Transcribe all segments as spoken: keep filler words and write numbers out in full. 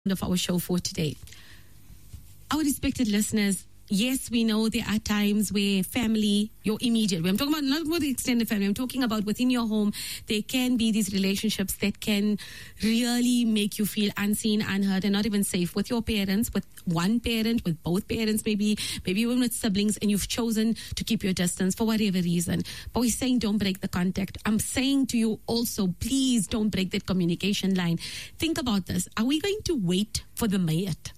of our show for today. Our respected listeners, yes, we know there are times where family, your immediate, I'm talking about not about the extended family, I'm talking about within your home, there can be these relationships that can really make you feel unseen, unheard, and not even safe with your parents, with one parent, with both parents, maybe, maybe even with siblings, and you've chosen to keep your distance for whatever reason. But we're saying don't break the contact. I'm saying to you also, please don't break that communication line. Think about this. Are we going to wait for the mayat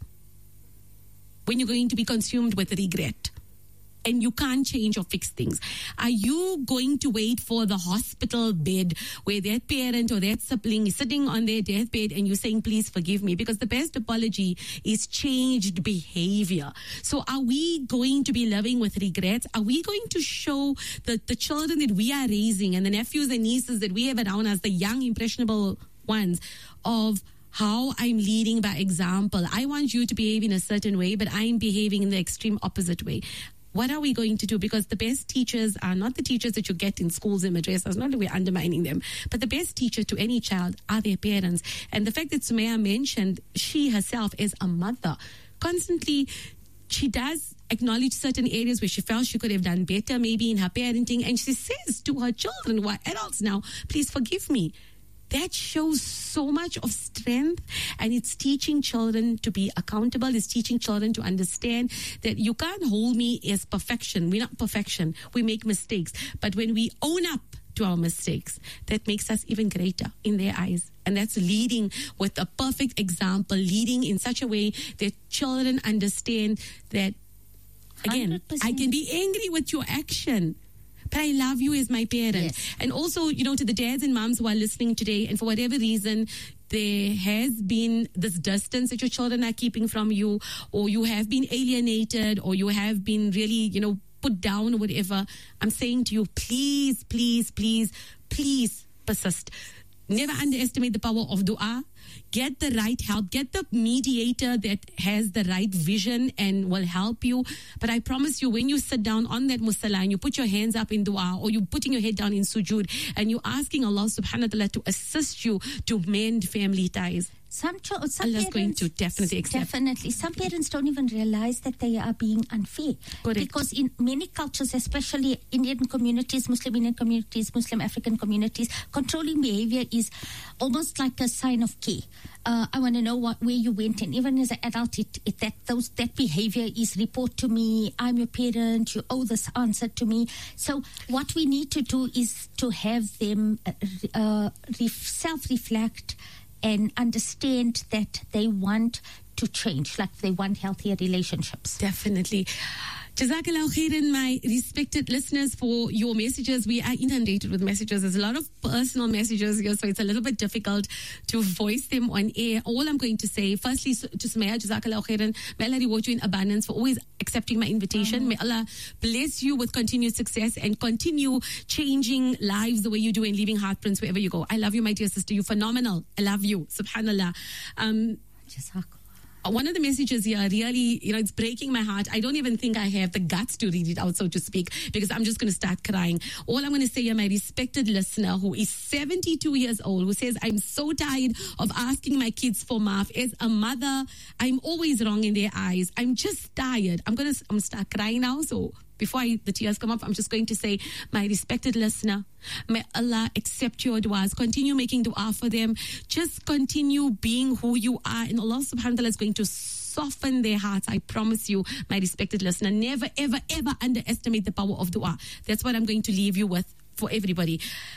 when you're going to be consumed with regret and you can't change or fix things? Are you going to wait for the hospital bed where that parent or that sibling is sitting on their deathbed and you're saying, please forgive me? Because the best apology is changed behavior. So are we going to be living with regrets? Are we going to show the, the children that we are raising and the nephews and nieces that we have around us, the young, impressionable ones, of how I'm leading by example? I want you to behave in a certain way, but I'm behaving in the extreme opposite way. What are we going to do? Because the best teachers are not the teachers that you get in schools and madrasas, not that we're undermining them, but the best teacher to any child are their parents. And the fact that Sumaya mentioned she herself is a mother, constantly she does acknowledge certain areas where she felt she could have done better maybe in her parenting, and she says to her children who are adults now, please forgive me. That shows so much of strength, and it's teaching children to be accountable. It's teaching children to understand that you can't hold me as perfection. We're not perfection. We make mistakes. But when we own up to our mistakes, that makes us even greater in their eyes. And that's leading with a perfect example, leading in such a way that children understand that, again, one hundred percent. I can be angry with your action, but I love you as my parent. Yes. And also, you know, to the dads and moms who are listening today, and for whatever reason, there has been this distance that your children are keeping from you, or you have been alienated, or you have been really, you know, put down or whatever. I'm saying to you, please, please, please, please persist. Never underestimate the power of dua. Get the right help. Get the mediator that has the right vision and will help you. But I promise you, when you sit down on that musalla and you put your hands up in dua, or you're putting your head down in sujood, and you're asking Allah subhanahu wa ta'ala to assist you to mend family ties, Some, cho- some Allah's parents, going to definitely accept. Definitely. Some parents don't even realize that they are being unfair. Correct. Because in many cultures, especially Indian communities, Muslim Indian communities, Muslim African communities, controlling behavior is almost like a sign of care. Uh, I want to know what, where you went, and even as an adult, it, it, that those that behavior is report to me. I'm your parent. You owe this answer to me. So what we need to do is to have them uh, uh, ref- self-reflect and understand that they want to change, like they want healthier relationships. Definitely. Jazakallah khairan, my respected listeners, for your messages. We are inundated with messages. There's a lot of personal messages here, so it's a little bit difficult to voice them on air. All I'm going to say, firstly, to Sumaya, Jazakallah khairan, may Allah reward you in abundance for always accepting my invitation. Mm-hmm. May Allah bless you with continued success and continue changing lives the way you do and leaving heartprints wherever you go. I love you, my dear sister. You're phenomenal. I love you. Subhanallah. Um, Jazakallah. One of the messages here really, you know, it's breaking my heart. I don't even think I have the guts to read it out, so to speak, because I'm just going to start crying. All I'm going to say here, my respected listener who is seventy-two years old, who says, I'm so tired of asking my kids for maaf. As a mother, I'm always wrong in their eyes. I'm just tired. I'm going to I'm gonna start crying now, so before I, the tears come up, I'm just going to say, my respected listener, may Allah accept your du'as. Continue making du'a for them. Just continue being who you are. And Allah subhanahu wa ta'ala is going to soften their hearts. I promise you, my respected listener. Never, ever, ever underestimate the power of du'a. That's what I'm going to leave you with for everybody.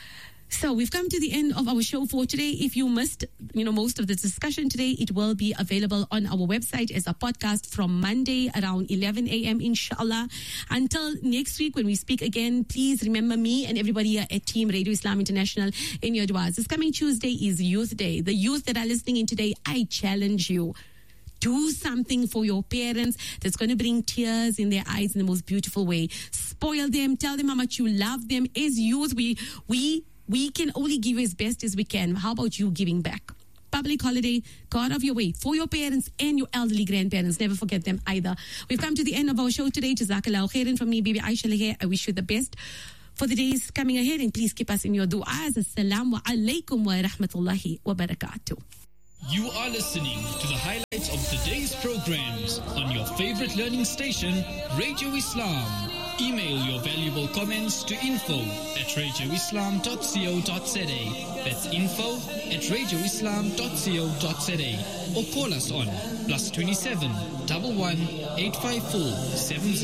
So we've come to the end of our show for today. If you missed, you know, most of the discussion today, it will be available on our website as a podcast from Monday around eleven a.m. inshallah. Until next week when we speak again, please remember me and everybody here at Team Radio Islam International in your du'as. This coming Tuesday is Youth Day. The youth that are listening in today, I challenge you. Do something for your parents that's going to bring tears in their eyes in the most beautiful way. Spoil them. Tell them how much you love them. As youth, we we we can only give as best as we can. How about you giving back? Public holiday, go out of your way for your parents and your elderly grandparents. Never forget them either. We've come to the end of our show today. Jazakallah khairan from me, Bibi Aisha Leher. I wish you the best for the days coming ahead, and please keep us in your du'as. Assalamu alaikum wa rahmatullahi wa barakatuh. You are listening to the highlight programs on your favorite learning station, Radio Islam. Email your valuable comments to info at radio islam dot co dot za. That's info at radio islam dot co dot za. Or call us on plus twenty-seven, one one, eight five four, seven